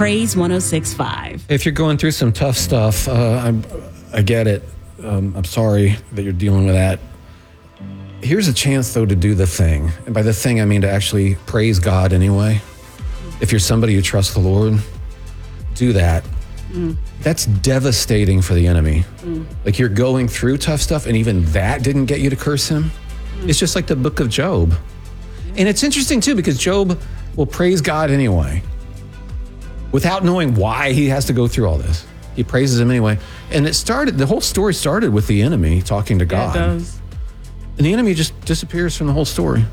Praise 106.5. If you're going through some tough stuff, I get it. I'm sorry that you're dealing with that. Here's a chance, though, to do the thing. And by the thing, I mean to actually praise God anyway. If you're somebody who trusts the Lord, do that. That's devastating for the enemy. Like, you're going through tough stuff, and even that didn't get you to curse him. It's just like the book of Job. And it's interesting, too, because Job will praise God anyway, without knowing why he has to go through all this. He praises him anyway. And the whole story started with the enemy talking to God. Yeah, it does. And the enemy just disappears from the whole story.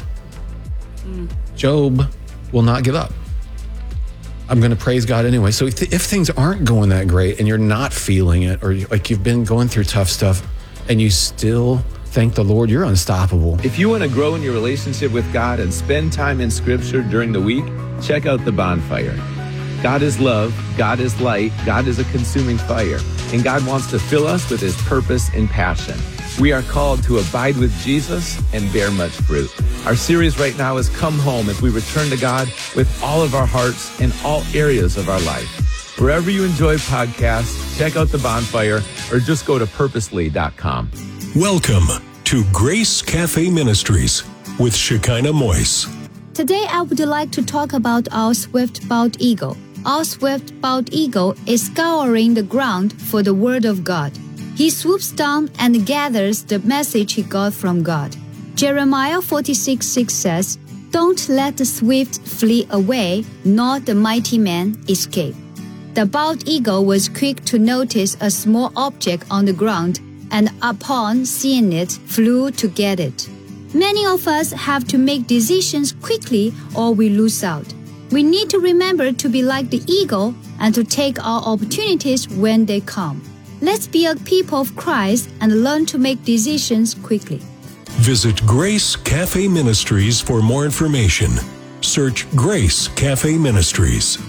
Job will not give up. I'm going to praise God anyway. So if things aren't going that great and you're not feeling it, or like you've been going through tough stuff and you still thank the Lord, you're unstoppable. If you want to grow in your relationship with God and spend time in Scripture during the week, check out The Bonfire. God is love, God is light, God is a consuming fire, and God wants to fill us with His purpose and passion. We are called to abide with Jesus and bear much fruit. Our series right now is Come Home, as we return to God with all of our hearts in all areas of our life. Wherever you enjoy podcasts, check out The Bonfire or just go to purposely.com. Welcome to Grace Cafe Ministries with Shekinah Moise. Today I would like to talk about our swift bald eagle. Our swift bald eagle is scouring the ground for the Word of God. He swoops down and gathers the message he got from God. Jeremiah 46:6 says, "Don't let the swift flee away, nor the mighty man escape." The bald eagle was quick to notice a small object on the ground, and upon seeing it, flew to get it. Many of us have to make decisions quickly or we lose out. We need to remember to be like the eagle and to take our opportunities when they come. Let's be a people of Christ and learn to make decisions quickly. Visit Grace Cafe Ministries for more information. Search Grace Cafe Ministries.